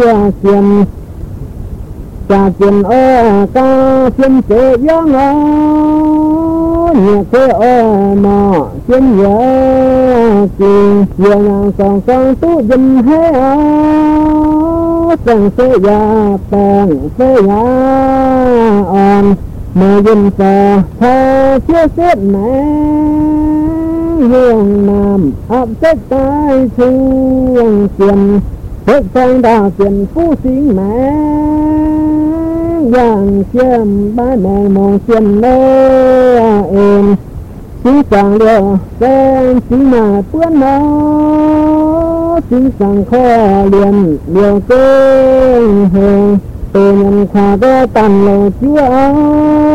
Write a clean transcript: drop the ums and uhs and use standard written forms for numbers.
xiên cha xiên ô ca xiên chế giang ô nhẹ thế ô nọ xiên nhớ xiên nhiều nàng sòng sòng tu dân hết sòng xe ya bèn xe ya on mà dân phò thơ chia sét mẹ hương nam áp sách tai thương xiên thức phong đà xiên phú sinh mẹ vàng chiêm bái mẹ mong xiên nơ êm xí sàng liều sen xí mà bướn nó xí sàng kho liền liều kênh hương từ nhân khoa có tàn lầu chúa